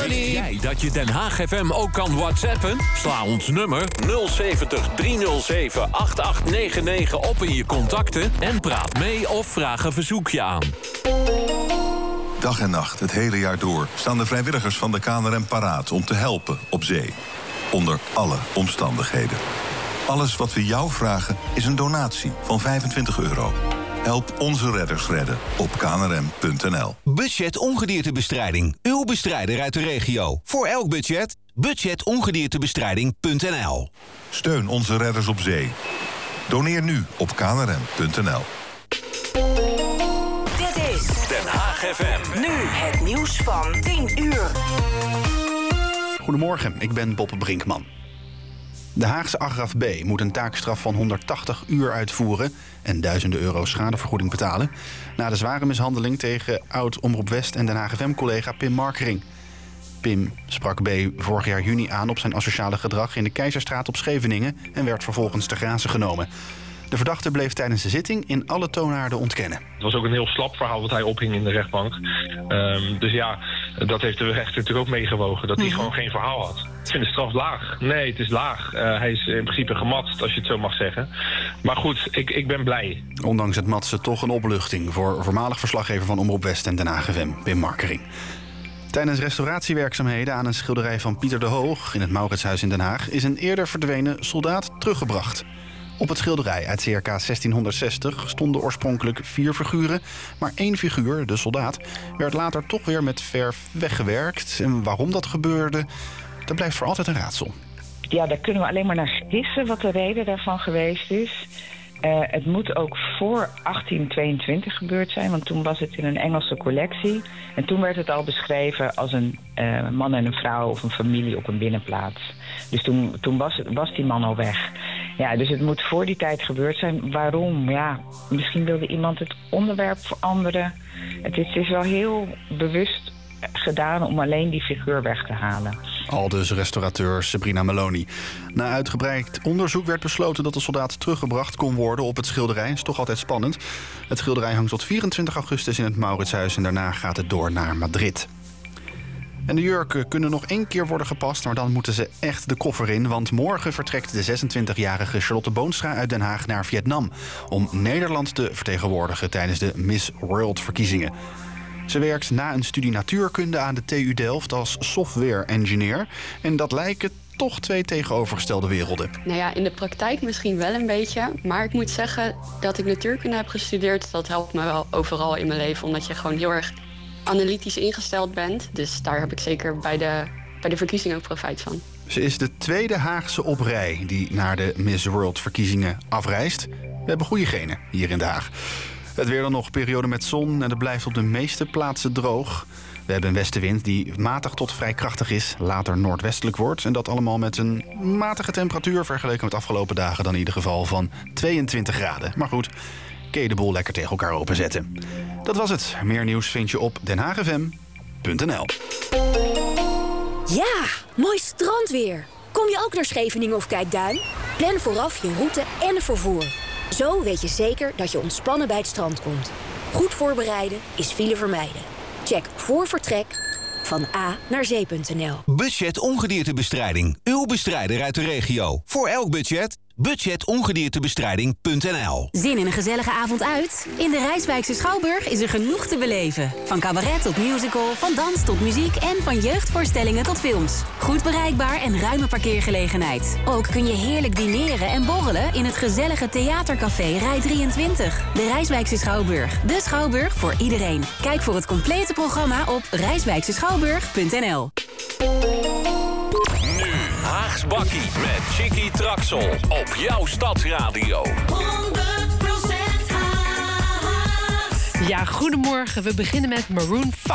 Wist jij dat je Den Haag FM ook kan whatsappen? Sla ons nummer 070 307 8899 op in je contacten... en praat mee of vraag een verzoekje aan. Dag en nacht, het hele jaar door, staan de vrijwilligers van de KNRM paraat om te helpen op zee. Onder alle omstandigheden. Alles wat we jou vragen is een donatie van €25. Help onze redders redden op knrm.nl. Budget ongediertebestrijding. Uw bestrijder uit de regio. Voor elk budget, budgetongediertebestrijding.nl. Steun onze redders op zee. Doneer nu op knrm.nl. Dit is Den Haag FM. nu het nieuws van 10 uur. Goedemorgen, ik ben Bob Brinkman. De Haagse Agraf B moet een taakstraf van 180 uur uitvoeren... en duizenden euro schadevergoeding betalen... na de zware mishandeling tegen oud-Omroep West en Den Haag FM-collega Pim Markering. Pim sprak B vorig jaar juni aan op zijn asociale gedrag... in de Keizerstraat op Scheveningen en werd vervolgens te grazen genomen. De verdachte bleef tijdens de zitting in alle toonaarden ontkennen. Het was ook een heel slap verhaal wat hij ophing in de rechtbank. Dus ja, dat heeft de rechter natuurlijk ook meegewogen. Dat hij gewoon geen verhaal had. Ik vind de straf laag. Nee, het is laag. Hij is in principe gematst, als je het zo mag zeggen. Maar goed, ik ben blij. Ondanks het matsen toch een opluchting... voor voormalig verslaggever van Omroep West en Den Haag FM, Pim Markering. Tijdens restauratiewerkzaamheden aan een schilderij van Pieter de Hoog... in het Mauritshuis in Den Haag... is een eerder verdwenen soldaat teruggebracht. Op het schilderij uit circa 1660 stonden oorspronkelijk 4 figuren... maar 1 figuur, de soldaat, werd later toch weer met verf weggewerkt. En waarom dat gebeurde, dat blijft voor altijd een raadsel. Ja, daar kunnen we alleen maar naar gissen wat de reden daarvan geweest is. Het moet ook voor 1822 gebeurd zijn, want toen was het in een Engelse collectie. En toen werd het al beschreven als een man en een vrouw of een familie op een binnenplaats. Dus toen was die man al weg. Ja, dus het moet voor die tijd gebeurd zijn. Waarom? Ja, misschien wilde iemand het onderwerp veranderen. Het is wel heel bewust gedaan om alleen die figuur weg te halen. Aldus restaurateur Sabrina Meloni. Na uitgebreid onderzoek werd besloten dat de soldaat teruggebracht kon worden op het schilderij. Is toch altijd spannend. Het schilderij hangt tot 24 augustus in het Mauritshuis en daarna gaat het door naar Madrid. En de jurken kunnen nog 1 keer worden gepast, maar dan moeten ze echt de koffer in. Want morgen vertrekt de 26-jarige Charlotte Boonstra uit Den Haag naar Vietnam... om Nederland te vertegenwoordigen tijdens de Miss World-verkiezingen. Ze werkt na een studie natuurkunde aan de TU Delft als software engineer. En dat lijken toch 2 tegenovergestelde werelden. Nou ja, in de praktijk misschien wel een beetje. Maar ik moet zeggen dat ik natuurkunde heb gestudeerd. Dat helpt me wel overal in mijn leven, omdat je gewoon heel erg analytisch ingesteld bent. Dus daar heb ik zeker bij de verkiezingen ook profijt van. Ze is de 2e Haagse op rij die naar de Miss World-verkiezingen afreist. We hebben goede genen hier in Den Haag. Het weer dan nog, periode met zon en het blijft op de meeste plaatsen droog. We hebben een westenwind die matig tot vrij krachtig is, later noordwestelijk wordt. En dat allemaal met een matige temperatuur vergeleken met afgelopen dagen dan in ieder geval van 22 graden. Maar goed, kun je de boel lekker tegen elkaar openzetten. Dat was het. Meer nieuws vind je op denhaagfm.nl. Ja, mooi strandweer. Kom je ook naar Scheveningen of Kijkduin? Plan vooraf je route en vervoer. Zo weet je zeker dat je ontspannen bij het strand komt. Goed voorbereiden is file vermijden. Check voor vertrek van A naar zee.nl. Budget ongediertebestrijding. Uw bestrijder uit de regio. Voor elk budget, budgetongediertebestrijding.nl. Zin in een gezellige avond uit? In de Rijswijkse Schouwburg is er genoeg te beleven. Van cabaret tot musical, van dans tot muziek en van jeugdvoorstellingen tot films. Goed bereikbaar en ruime parkeergelegenheid. Ook kun je heerlijk dineren en borrelen in het gezellige theatercafé Rij 23. De Rijswijkse Schouwburg. De Schouwburg voor iedereen. Kijk voor het complete programma op rijswijkseschouwburg.nl. Haags Bakkie met Chicky Traxel op jouw Stadsradio. 100% Haag. Ja, goedemorgen. We beginnen met Maroon 5.